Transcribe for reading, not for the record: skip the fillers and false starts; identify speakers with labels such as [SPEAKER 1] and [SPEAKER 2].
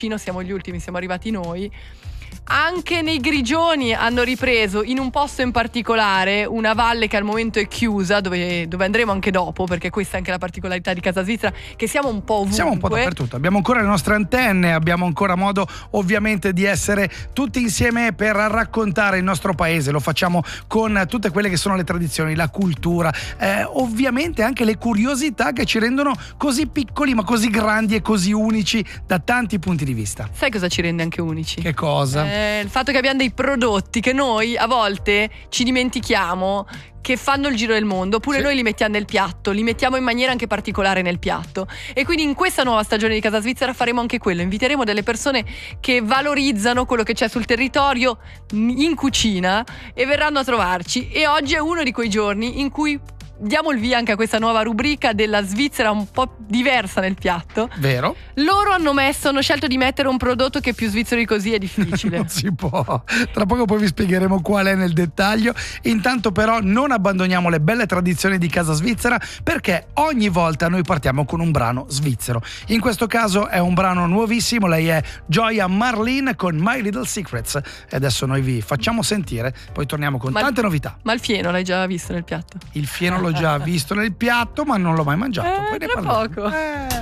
[SPEAKER 1] siamo gli ultimi, siamo arrivati noi. Anche nei Grigioni hanno ripreso, in un posto in particolare, una valle che al momento è chiusa, dove andremo anche dopo, perché questa è anche la particolarità di Casa Svizzera, che siamo un po' ovunque.
[SPEAKER 2] Siamo un po' dappertutto, abbiamo ancora le nostre antenne, abbiamo ancora modo ovviamente di essere tutti insieme per raccontare il nostro paese. Lo facciamo con tutte quelle che sono le tradizioni, la cultura, ovviamente anche le curiosità che ci rendono così piccoli ma così grandi e così unici da tanti punti di vista.
[SPEAKER 1] Sai cosa ci rende anche unici?
[SPEAKER 2] Che cosa?
[SPEAKER 1] Il fatto che abbiamo dei prodotti che noi a volte ci dimentichiamo che fanno il giro del mondo, oppure
[SPEAKER 2] sì,
[SPEAKER 1] noi li mettiamo nel piatto, li mettiamo in maniera anche particolare nel piatto. E quindi in questa nuova stagione di Casa Svizzera faremo anche quello, inviteremo delle persone che valorizzano quello che c'è sul territorio in cucina e verranno a trovarci. E oggi è uno di quei giorni in cui diamo il via anche a questa nuova rubrica della Svizzera un po' diversa nel piatto.
[SPEAKER 2] Vero?
[SPEAKER 1] Loro hanno scelto di mettere un prodotto che più svizzero di così è difficile.
[SPEAKER 2] Non si può. Tra poco poi vi spiegheremo qual è nel dettaglio. Intanto però non abbandoniamo le belle tradizioni di Casa Svizzera, perché ogni volta noi partiamo con un brano svizzero. In questo caso è un brano nuovissimo, lei è Gioia Marlin con My Little Secrets. E adesso noi vi facciamo sentire, poi torniamo con tante novità.
[SPEAKER 1] Ma il fieno l'hai già visto nel piatto?
[SPEAKER 2] Il fieno l'ho già visto nel piatto, ma non l'ho mai mangiato. Poi ne
[SPEAKER 1] tra
[SPEAKER 2] parliamo.
[SPEAKER 1] poco.